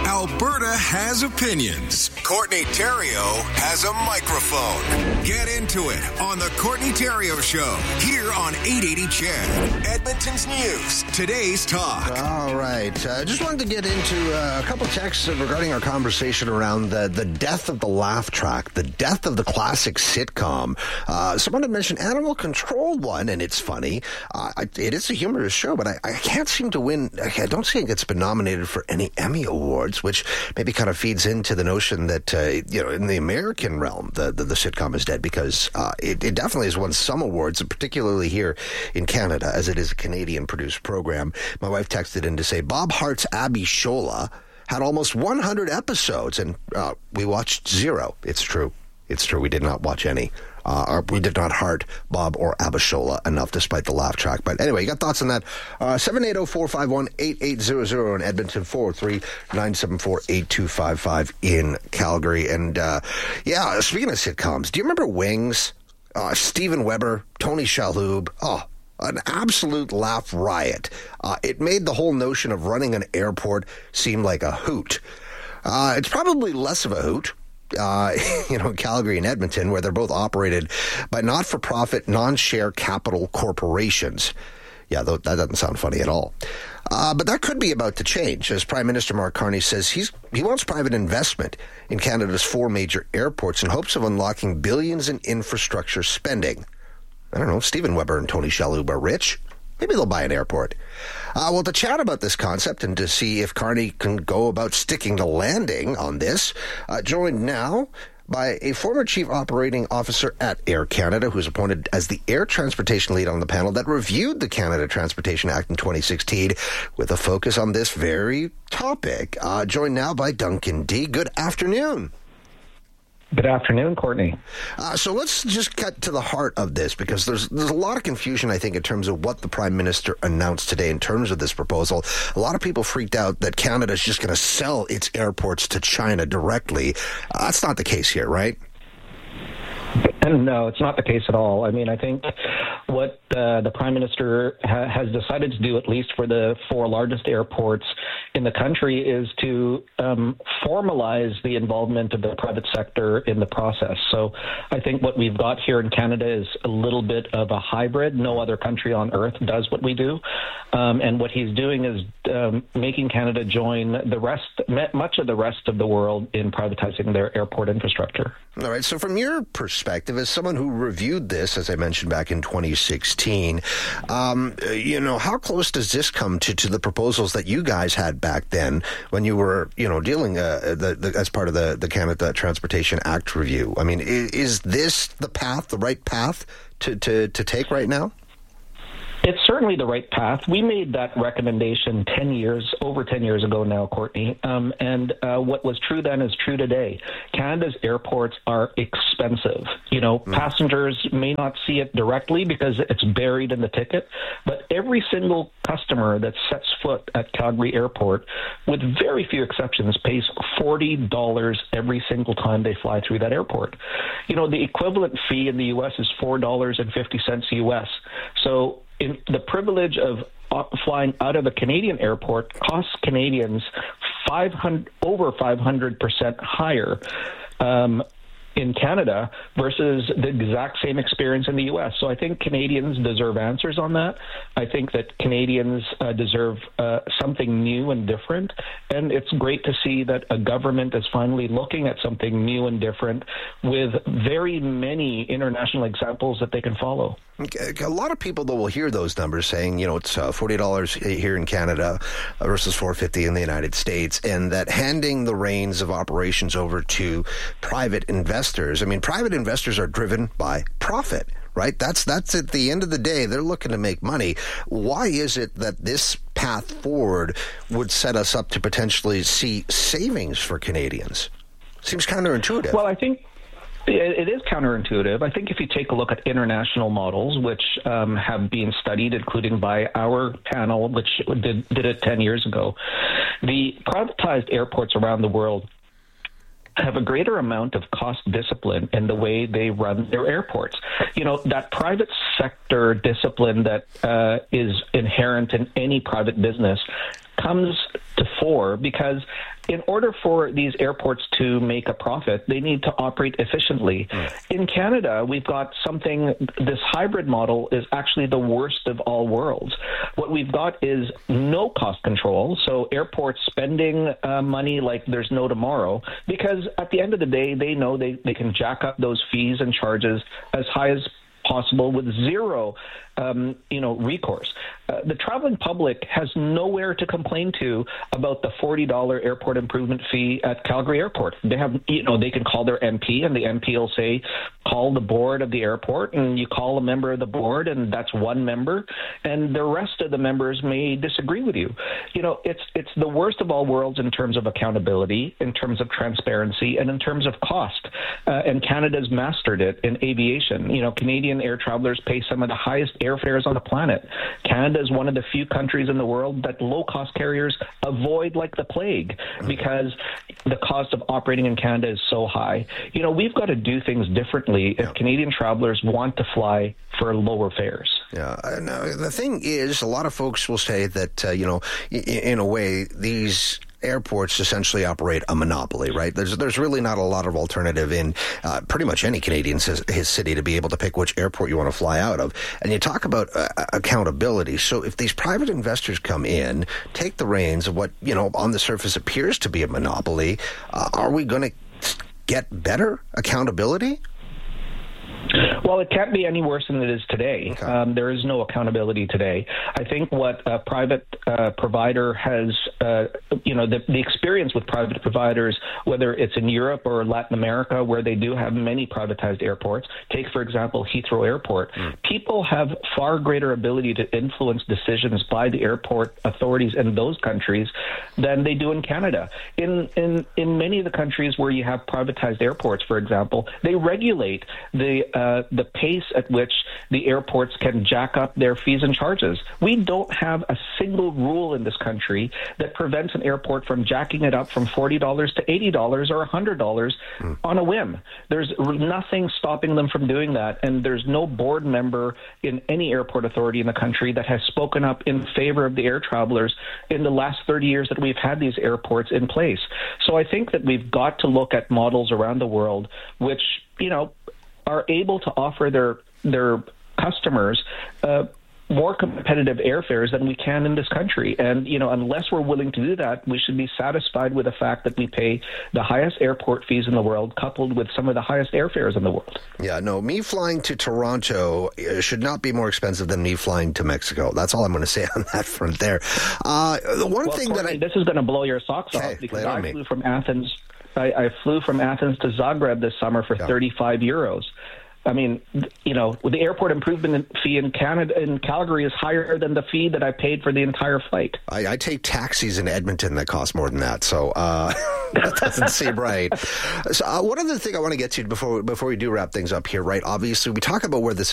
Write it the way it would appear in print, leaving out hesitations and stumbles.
Alberta has opinions. Courtney Theriault has a microphone. Get into it on the Courtney Theriault Show here on 880 CHED. Edmonton's news. Today's talk. All right. Just wanted to get into a couple texts regarding our conversation around the death of the laugh track, the death of the classic sitcom. Someone had mentioned Animal Control one, and it's funny. It is a humorous show, but I can't seem to win. I don't think it's been nominated for any Emmy Awards, which maybe kind of feeds into the notion that, in the American realm, the sitcom is dead, because it definitely has won some awards, particularly here in Canada, as it is a Canadian-produced program. My wife texted in to say Bob Hart's Abby Shola had almost 100 episodes, and we watched 0. It's true. We did not watch any. We did not heart Bob or Abishola enough, despite the laugh track. But anyway, you got thoughts on that? 780-451-8800 in Edmonton, 403-974-8255 in Calgary. And speaking of sitcoms, do you remember Wings? Steven Weber, Tony Shalhoub. An absolute laugh riot. It made the whole notion of running an airport seem like a hoot. It's probably less of a hoot. Calgary and Edmonton, where they're both operated by not-for-profit, non-share capital corporations. Yeah, that doesn't sound funny at all. But that could be about to change, as Prime Minister Mark Carney says he wants private investment in Canada's 4 major airports in hopes of unlocking billions in infrastructure spending. I don't know, Steven Weber and Tony Shalhoub are rich. Maybe they'll buy an airport. To chat about this concept and to see if Carney can go about sticking the landing on this, joined now by a former chief operating officer at Air Canada, who's appointed as the air transportation lead on the panel that reviewed the Canada Transportation Act in 2016 with a focus on this very topic. Joined now by Duncan Dee. Good afternoon. Good afternoon, Courtney. So let's just cut to the heart of this, because there's a lot of confusion, I think, in terms of what the Prime Minister announced today in terms of this proposal. A lot of people freaked out that Canada is just going to sell its airports to China directly. That's not the case here, right? No, it's not the case at all. I mean, I think what the Prime Minister has decided to do, at least for the 4 largest airports in the country, is to formalize the involvement of the private sector in the process. So I think what we've got here in Canada is a little bit of a hybrid. No other country on earth does what we do. And what he's doing is making Canada join much of the rest of the world in privatizing their airport infrastructure. All right. So from your perspective, as someone who reviewed this, as I mentioned, back in 2016, how close does this come to the proposals that you guys had back then when you were, dealing as part of the Canada Transportation Act review? I mean, is this the right path to take right now? It's certainly the right path. We made that recommendation over 10 years ago now, Courtney. And what was true then is true today. Canada's airports are expensive. Passengers may not see it directly because it's buried in the ticket, but every single customer that sets foot at Calgary Airport, with very few exceptions, pays $40 every single time they fly through that airport. The equivalent fee in the U.S. is $4.50 U.S. So the privilege of flying out of a Canadian airport costs Canadians over 500% higher in Canada versus the exact same experience in the U.S. So I think Canadians deserve answers on that. I think that Canadians deserve something new and different. And it's great to see that a government is finally looking at something new and different with very many international examples that they can follow. A lot of people, though, will hear those numbers saying, it's $40 here in Canada versus $4.50 in the United States, and that handing the reins of operations over to private investors. I mean, private investors are driven by profit, right? That's at the end of the day, they're looking to make money. Why is it that this path forward would set us up to potentially see savings for Canadians? Seems counterintuitive. Well, I think it is counterintuitive. I think if you take a look at international models, which have been studied, including by our panel, which did it 10 years ago, the privatized airports around the world have a greater amount of cost discipline in the way they run their airports. That private sector discipline that is inherent in any private business comes to fore because in order for these airports to make a profit, they need to operate efficiently. In Canada, we've got this hybrid model is actually the worst of all worlds. What we've got is no cost control, so airports spending money like there's no tomorrow, because at the end of the day, they know they can jack up those fees and charges as high as possible with zero recourse. The traveling public has nowhere to complain to about the $40 airport improvement fee at Calgary Airport. They have, they can call their MP, and the MP will say, call the board of the airport, and you call a member of the board, and that's one member, and the rest of the members may disagree with you. It's the worst of all worlds in terms of accountability, in terms of transparency, and in terms of cost. And Canada's mastered it in aviation. Canadian air travelers pay some of the highest airfares on the planet. Canada is one of the few countries in the world that low-cost carriers avoid like the plague because the cost of operating in Canada is so high. We've got to do things differently if Canadian travelers want to fly for lower fares. Yeah. The thing is, a lot of folks will say that, in a way, these airports essentially operate a monopoly, right? There's really not a lot of alternative in pretty much any Canadian city to be able to pick which airport you want to fly out of. And you talk about accountability. So if these private investors come in, take the reins of what, on the surface appears to be a monopoly, are we going to get better accountability? Well, it can't be any worse than it is today. Okay. There is no accountability today. I think what a private provider has, the experience with private providers, whether it's in Europe or Latin America, where they do have many privatized airports. Take, for example, Heathrow Airport. People have far greater ability to influence decisions by the airport authorities in those countries than they do in Canada. In many of the countries where you have privatized airports, for example, they regulate the pace at which the airports can jack up their fees and charges. We don't have a single rule in this country that prevents an airport from jacking it up from $40 to $80 or $100 on a whim. There's nothing stopping them from doing that, and there's no board member in any airport authority in the country that has spoken up in favor of the air travelers in the last 30 years that we've had these airports in place. So I think that we've got to look at models around the world which, are able to offer their customers more competitive airfares than we can in this country. And, unless we're willing to do that, we should be satisfied with the fact that we pay the highest airport fees in the world, coupled with some of the highest airfares in the world. Yeah, no, me flying to Toronto should not be more expensive than me flying to Mexico. That's all I'm going to say on that front there. This is going to blow your socks off because I flew from Athens. I flew from Athens to Zagreb this summer for €35. I mean, the airport improvement fee in Calgary is higher than the fee that I paid for the entire flight. I take taxis in Edmonton that cost more than that, so that doesn't seem right. So one other thing I want to get to before we do wrap things up here, right? Obviously, we talk about where this